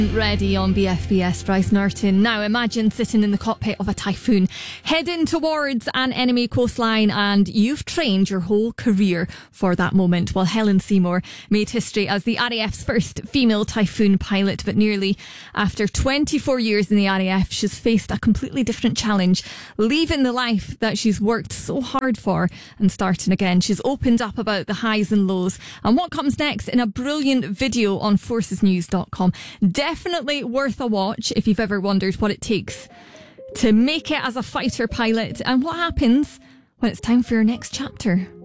Ready on BFBS, Bryce Norton. Now imagine sitting in the cockpit of a typhoon, heading towards an enemy coastline, and you've trained your whole career for that moment. Well, Helen Seymour made history as the RAF's first female typhoon pilot, but nearly after 24 years in the RAF, she's faced a completely different challenge, leaving the life that she's worked so hard for and starting again. She's opened up about the highs and lows and what comes next in a brilliant video on forcesnews.com. Definitely worth a watch if you've ever wondered what it takes to make it as a fighter pilot and what happens when it's time for your next chapter.